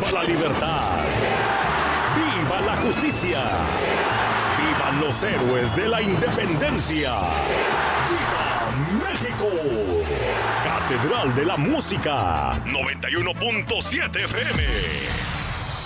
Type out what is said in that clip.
¡Viva la libertad! ¡Viva la justicia! ¡Vivan los héroes de la independencia! ¡Viva México! Catedral de la Música 91.7 FM.